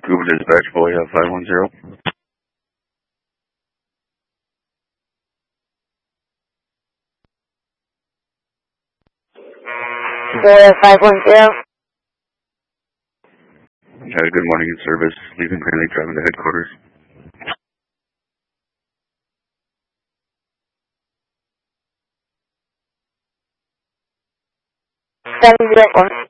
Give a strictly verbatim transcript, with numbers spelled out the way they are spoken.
Scuba Dispatch, Boy, five one zero. Boy, five one zero. Uh, good morning in service. Leaving Grand Lake, driving to headquarters. seven zero four.